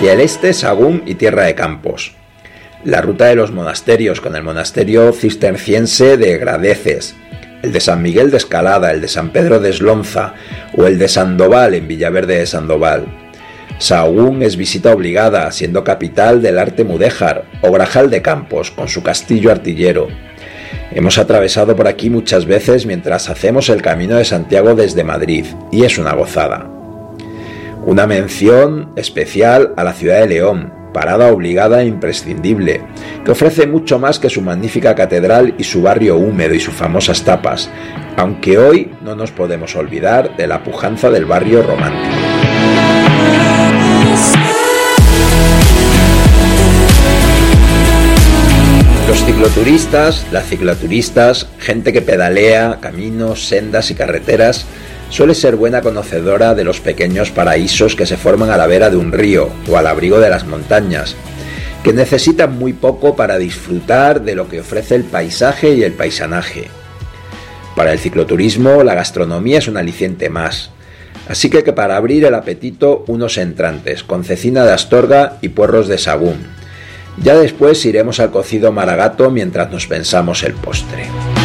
Hacia el este, Sagún y Tierra de Campos. La ruta de los monasterios, con el monasterio cisterciense de Gradeces, el de San Miguel de Escalada, el de San Pedro de Eslonza o el de Sandoval en Villaverde de Sandoval. Sahagún es visita obligada, siendo capital del arte mudéjar, o Grajal de Campos, con su castillo artillero. Hemos atravesado por aquí muchas veces mientras hacemos el Camino de Santiago desde Madrid, y es una gozada. Una mención especial a la ciudad de León, parada obligada e imprescindible, que ofrece mucho más que su magnífica catedral y su barrio húmedo y sus famosas tapas, aunque hoy no nos podemos olvidar de la pujanza del barrio romántico. Los cicloturistas, las cicloturistas, gente que pedalea caminos, sendas y carreteras, suele ser buena conocedora de los pequeños paraísos que se forman a la vera de un río o al abrigo de las montañas, que necesitan muy poco para disfrutar de lo que ofrece el paisaje y el paisanaje. Para el cicloturismo, la gastronomía es un aliciente más, así que para abrir el apetito, unos entrantes con cecina de Astorga y puerros de sagún. Ya después iremos al cocido maragato mientras nos pensamos el postre.